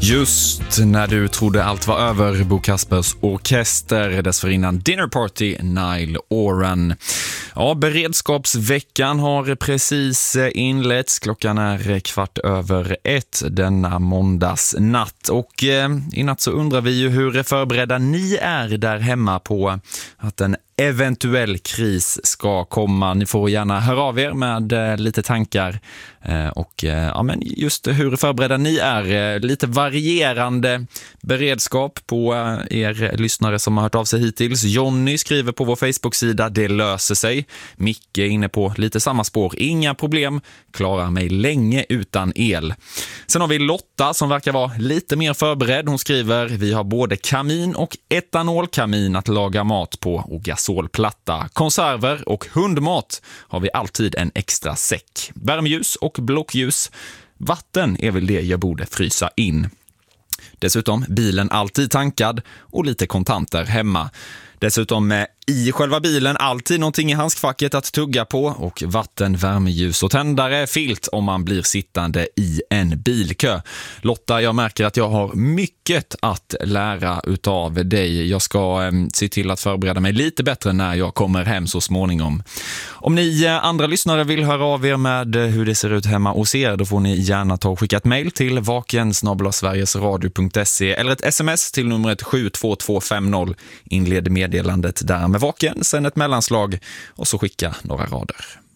Just när du trodde allt var över, Bo Kaspers Orkester, dessförinnan Dinner Party, Nile Oran. Ja, beredskapsveckan har precis inletts. Klockan är 1:15 denna måndagsnatt. Och i natt så undrar vi ju hur förberedda ni är där hemma på att en eventuell kris ska komma. Ni får gärna höra av er med lite tankar och men just hur förberedda ni är. Lite varierande beredskap på er lyssnare som har hört av sig hittills. Jonny skriver på vår Facebook-sida: det löser sig. Micke är inne på lite samma spår. Inga problem, klarar mig länge utan el. Sen har vi Lotta som verkar vara lite mer förberedd. Hon skriver: vi har både kamin och etanolkamin att laga mat på och gasolplatta. Konserver och hundmat har vi alltid en extra säck. Värmeljus och blockljus. Vatten är väl det jag borde frysa in. Dessutom bilen alltid tankad och lite kontanter hemma. Dessutom i själva bilen alltid någonting i handskfacket att tugga på och vatten, värmeljus och tändare, filt om man blir sittande i en bilkö. Lotta, jag märker att jag har mycket att lära utav dig. Jag ska se till att förbereda mig lite bättre när jag kommer hem så småningom. Om ni andra lyssnare vill höra av er med hur det ser ut hemma hos er, då får ni gärna ta och skicka ett mejl till vaken@sverigesradio.se eller ett sms till numret 72250. Inled meddelandet där med Vaken, sen ett mellanslag och så skicka några rader.